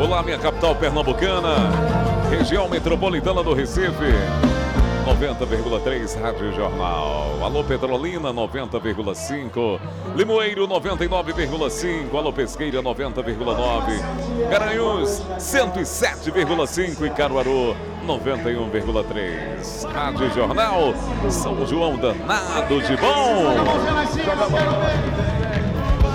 Olá, minha capital pernambucana, região metropolitana do Recife, 90,3 Rádio Jornal. Alô, Petrolina, 90,5. Limoeiro, 99,5. Alô, Pesqueira, 90,9. Garanhuns, 107,5. E Caruaru, 91,3. Rádio Jornal, São João danado de bom.